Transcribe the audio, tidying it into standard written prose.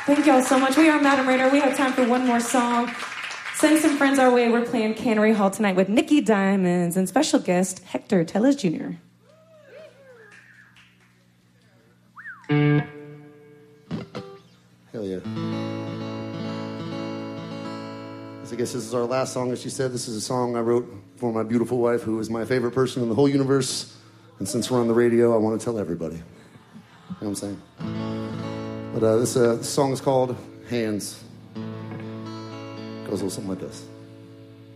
Thank y'all so much. We are Madam Raider. We have time for one more song. Send some friends our way. We're playing Cannery Hall tonight with Nikki Diamonds and special guest Hector Tellez Jr. Hell yeah. I guess this is our last song, as she said. This is a song I wrote for my beautiful wife, who is my favorite person in the whole universe. And since we're on the radio, I want to tell everybody. You know what I'm saying? But this song is called Hands. Goes a little something like this.